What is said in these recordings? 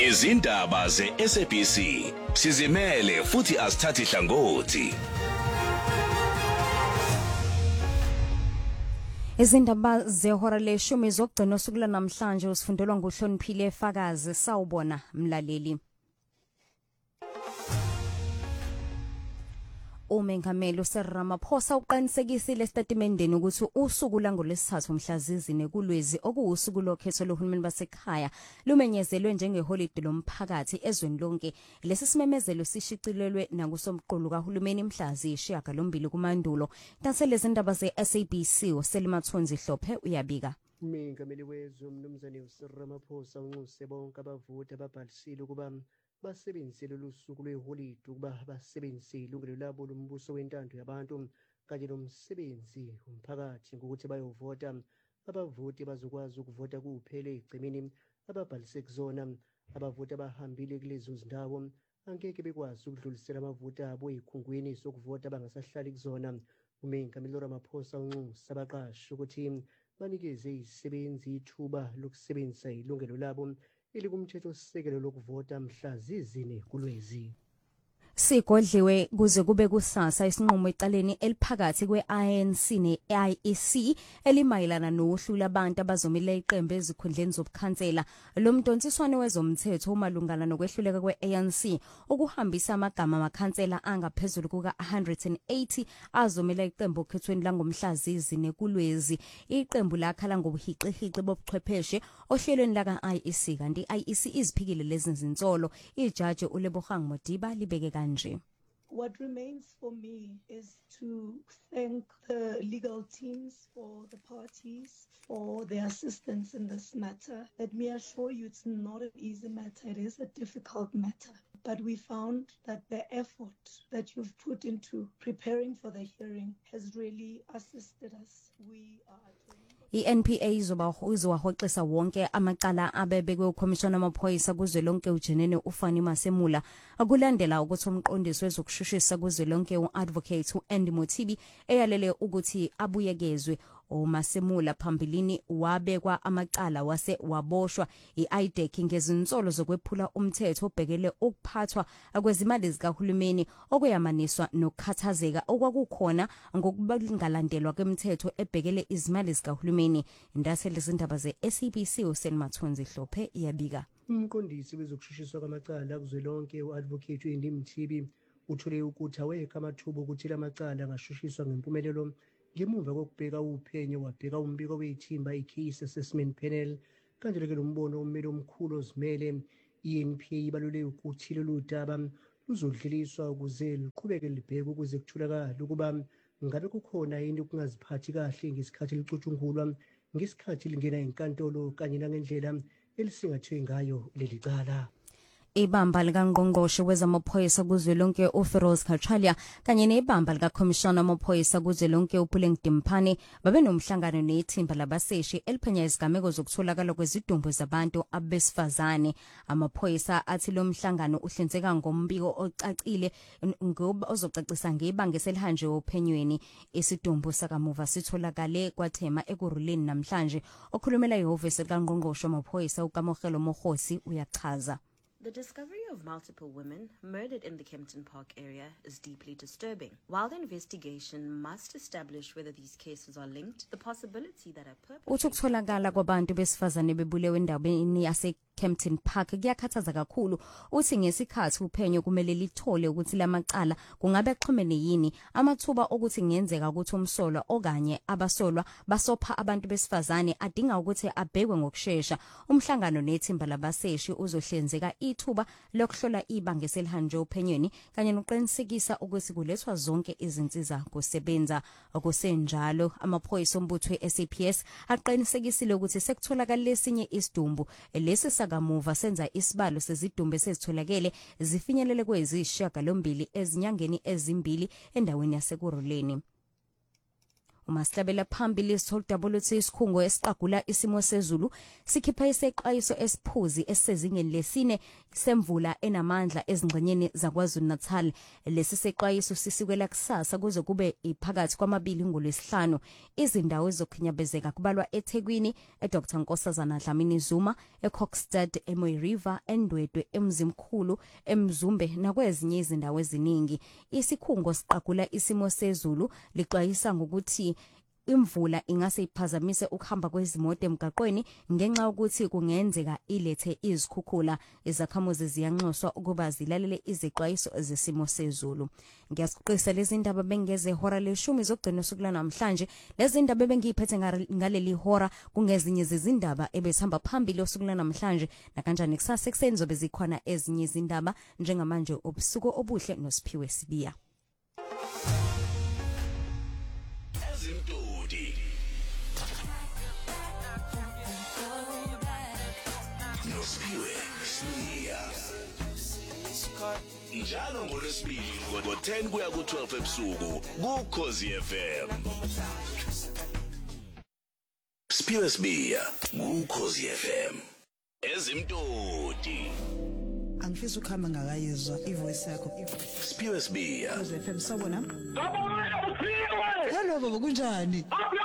Izindaba ze-SABC sizimele futhi asithathi hlangothi. Izindaba zehora leshumi zokugcina usuku namhlanje usifundelwa nguHloniphile Fakazi. Sawubona mlaleli. Umengameli uCyril Ramaphosa uqinisekisile estatimendeni ukuthi usuku langolesithathu mhlazizine kuLwezi okuwusuku lokhetho lohulumeni basekhaya lumenyezelwe njengeholide lomphakathi ezweni lonke. Lesi simemezelo sishicilelwe nakusomqulu kahulumeni mhlaziyishiyagalombili kuMandulo. Tansele izindaba ze-SABC uSelimathunzi Hlophe uyabika. Umengameli wezwe umnumzane uCyril Ramaphosa unxuse bonke abavoti ababhalisile ukuba basebenzise lolu suku lweholide ukuba basebenzise ilungelo labo lombuso wentando yabantu kanye nomsebenzi umphakathi ngokuthi bayovota. Abavoti bazokwazi ukuvota kuphela egcemeni ababhalise kuzona. Abavoti abahambile kulezo zindawo angeke bekwazi ukudlulisela amavoti abo ezikhungweni zokuvota bangasahlali kuzona. Umengameli Ramaphosa unxusa abaqashi ukuthi banikeze izisebenzi ithuba lokusebenzisa ilungelo labo elikumthetho sisekelo lokuvota mhlazizine kuLwezi. Sigodliwe kuze kube kusasa isinqumo ecaleni eliphakathi kwe-ANC ne-IEC elimayelana nohlu labantu abazomela iqembu ezikhundleni zobukhansela. Lo mdontsiswano wezomthetho umalungana nokwehluleka kwe-ANC ukuhambisa amagama amakhansela angaphezulu kuka-180 azomela iqembu okhethweni langomhlazizine kuLwezi. Iqembu lakhala ngobuhiqihiqi bobuchwepheshe ohlelweni laka-IEC kanti i-IEC iziphikile lezi zinsolo. Ijaji uLebogang Modiba libeke kanje. What remains for me is to thank the legal teams for the parties for their assistance in this matter. Let me assure you it's not an easy matter, it is a difficult matter. But we found that the effort that you've put into preparing for the hearing has really assisted us. We are iNPA izowahoxisa wonke amacala abebekwe uKhomishana wamaphoyisa kuzwelonke uJenene uFani Masemula akulandela ukuthi umqondisi wezokushushisa kuzwelonke uAdvocate uAndy Mothibi eyalele ukuthi abuyekezwe. uMasemula phambilini wabekwa amacala wase waboshwa iIDEC ngezinsolo zokwephula umthetho obhekele ukuphathwa kwezimali zikahulumeni okuyamaniswa nokukhathazeka okwakukhona ngokubangalandelwa kwemithetho ebhekele izimali zikahulumeni. Indasele izindaba ze-SABC uSelimathunzi Hlophe iyabika. Umqondisi wezokushushiswa kwamacala kuzwelonke uAdvocate uAndy Mothibi uthole ukuthi awekho amathuba ukuthi lamacala angashushiswa ngempumelelo ngemuva kokubheka uphenyo wabheka umbiko wethimba i-Case Assessment Panel. Kanjalo ke lo mbono ummeli omkhulu ozimele iNPA ibalule ukuthi lolu daba luzodluliswa ukuze luqhubeke libheke ukuze kutholakale ukuba ngabe kukhona yini ukungaziphathi kahle ngesikhathi licutshungulwa ngesikhathi lingena enkantolo kanye nangendlela elisingathwe ngayo leli cala. Ibamba likaNgqongqoshe wezamaphoyisa kuzwelonke uFeroz Khatshaliya kanye nebamba likaKhomishana wamaphoyisa kuzwelonke uPuleng Dimpane babenomhlangano nethimba labaseshi eliphenya izigameko zokutholakala kwezidumbu zabantu abesifazane. Amaphoyisa athi lo mhlangano uhlinzeka ngombiko ocacile ozocacisa ngebanga eselihanjwe ophenyweni. Isidumbu sakamuva sitholakale kwaThema ekuruleni namhlanje. Okhulumela ihhovisi likaNgqongqoshe wamaphoyisa uKamohelo Mogosi uyachaza. The discovery of multiple women murdered in the Kempton Park area is deeply disturbing. While the investigation must establish whether these cases are linked, the possibility that a ukutholakala kwabantu besifazane bebulewe endaweni yase Kempton Park kuyakhathaza kakhulu. Uthi ngesikhathi uphenyo kumele lithole ukuthi lamacala kungabe axhumene yini amathuba ukuthi ngenzeka ukuthi umsolwa okanye abasolwa basopha abantu besifazane adinga ukuthi abhekwe ngokusheshsha. Umhlangano nethimba labaseshi uzohlenzeka ithuba lokuhlola ibanga eselihanjwe ophenyweni kanye nokuqinisekisa ukuthi kulethwa zonke izinsiza kusebenza. Okusenjalo amaphoyisa ombutho weSAPS aqinisekisile ukuthi sekutholakala lesinye isidumbu lesi kamuva senza isibalo sezidumbu sezitholakele zifinyelele kwezishiyagalombili ezinyangeni ezimbili endaweni yasekuruleni. uMasilabela phambili sithola ukuthi isikhungo esiqagula isimo sezulu sikhipha isexwayiso esiphuzi esezingeni lesine semvula enamandla ezingxenyeni zaKwaZulu-Natal. Lesi sexwayiso sisikwela kusasa kuze kube iphakathi kwamabili ngolwesihlanu. Izindawo ezokhinyabezeka kubalwa eThekwini, eDr Nkosazana Dlamini Zuma, eKokstad, eMoy River, eNdwedwe, eMzimkhulu, eMzumbe nakwezinye izindawo eziningi. Isikhungo siqagula isimo sezulu lixwayisa ngokuthi imvula ingase iphazamise ukuhamba kwezimoto emgaqweni ngenxa yokuthi kungenzeka ilethe izikhukhula. Izakhamuzi ziyanxuswa ukuba zilalele izixwayiso zesimo sezulu. Ngiyasiqisa lezi ndaba bengeze ihora le10 zokugcina usuku namhlanje. Lezi ndaba bengiyiphethe ngaleli hora kungezinye zezindaba ebesihamba phambili usuku namhlanje, na kanjani kusasa ekseni zobe zikhona ezinye izindaba njengamanje obusuku obuhle noSiphiwe Sibiya. Njalo ngolwesibili ngo-10 kuya ku-12 ebusuku kuKhosi FM. Siphiwe Sibiya kuKhosi FM. Ezimtoti. Angifisa ukuhamba ngakayizwa ivoice yakho. Siphiwe Sibiya. Khosi FM sabona. Hello baba kunjani?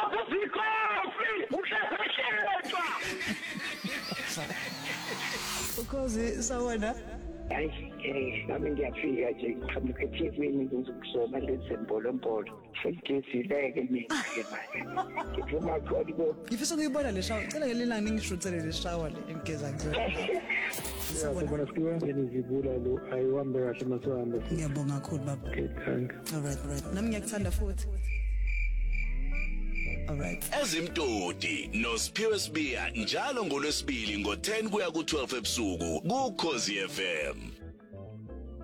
Ukhosi sabona. Hayi nami ngiyafika nje ngiqhamuka eThekwini ngizokusoma lezembolo sengizileke mina ke manje ngifuna khona ngifisa ukuyibona le shower cela ngelilanga ningishutsele le shower le emgeza ngizwe sabona sikiwe ngizibula lo ayihambe kahle masihamba ngiyabonga kakhulu baba okay thank all right nami ngiyakuthanda futhi all right Ezimtoti noSiphiwe Sibiya njalo ngolwesibili ngo-10 kuya ku-12 ebusuku kuKhosi FM.